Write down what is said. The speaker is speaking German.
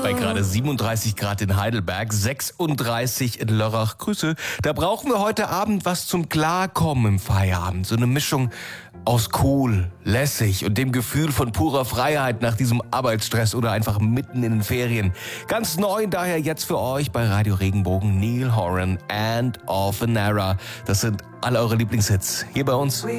Bei gerade 37 Grad in Heidelberg, 36 in Lörrach. Grüße. Da brauchen wir heute Abend was zum Klarkommen im Feierabend. So eine Mischung aus cool, lässig und dem Gefühl von purer Freiheit nach diesem Arbeitsstress oder einfach mitten in den Ferien. Ganz neu daher jetzt für euch bei Radio Regenbogen Neil Horan and of an Era. Das sind alle eure Lieblingshits hier bei uns.